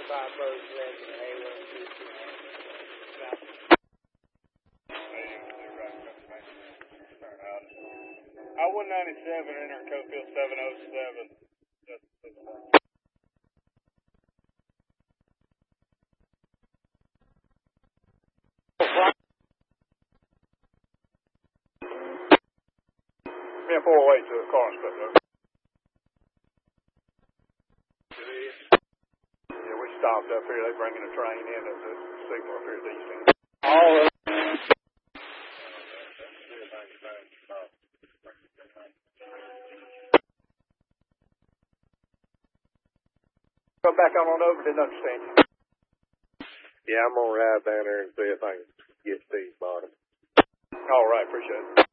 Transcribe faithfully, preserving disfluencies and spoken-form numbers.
Five birds left in A one fifty. I one ninety-seven enter Cofield seven oh seven. That's, that's ten four away to the car inspector. Yeah, we stopped up here. They bringing a train in as a signal up here at the east end. All right. Come back on, on over, didn't understand you. Yeah, I'm gonna ride down there and see if I can get Steve bottom. All right, appreciate it.